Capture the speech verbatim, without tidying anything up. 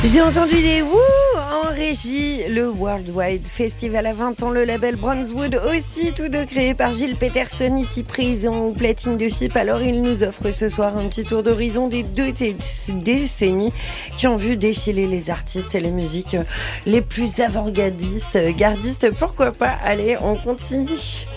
J'ai entendu des wouh en régie. Le Worldwide Festival à vingt ans, le label Brownswood aussi, tous deux créés par Gilles Peterson, ici présent au platine de F I P. Alors il nous offre ce soir un petit tour d'horizon des deux décennies qui ont vu défiler les artistes et les musiques les plus avant-gardistes. Gardistes, pourquoi pas. Allez, on continue.